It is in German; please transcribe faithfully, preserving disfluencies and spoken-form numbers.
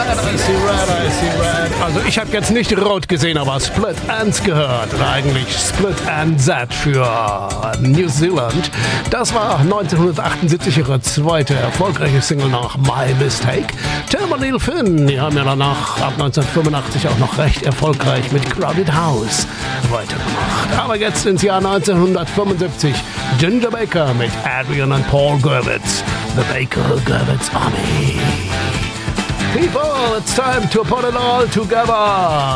I see red, I see red. Also ich habe jetzt nicht rot gesehen, aber Split Enz gehört. Oder eigentlich Split N Z für New Zealand. Das war neunzehnhundertachtundsiebzig ihre zweite erfolgreiche Single nach My Mistake. Tim und Neil Finn, die haben ja danach ab neunzehnhundertfünfundachtzig auch noch recht erfolgreich mit Crowded House weitergemacht. Aber jetzt ins Jahr neunzehnhundertfünfundsiebzig. Ginger Baker mit Adrian und Paul Gurvitz. The Baker-Gurvitz Army. People, it's time to put it all together.